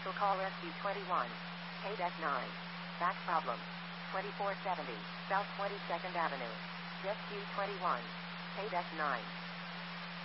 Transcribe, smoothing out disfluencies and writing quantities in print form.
Special call SU21. Paid S9. Back problem. 2470 South 22nd Avenue. Jet Q21. Paid S9.